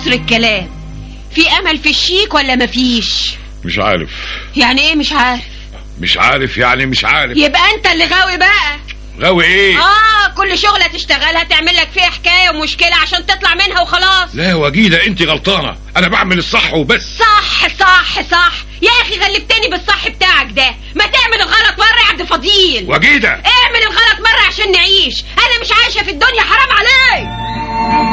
كتر الكلام. في امل في الشيك ولا مفيش؟ مش عارف. يعني ايه مش عارف؟ مش عارف يعني مش عارف. يبقى انت اللي غاوي بقى. غاوي ايه؟ كل شغلة تشتغلها تعمل لك فيها حكاية ومشكلة عشان تطلع منها وخلاص. لا وجيدة، انت غلطانة، انا بعمل الصح وبس. صح صح صح يا اخي، غلبتني بالصح بتاعك ده. ما تعمل الغلط مرة يا عبد الفضيل. وجيدة اعمل الغلط مرة عشان نعيش. انا مش عايشة في الدنيا، حرام عليك.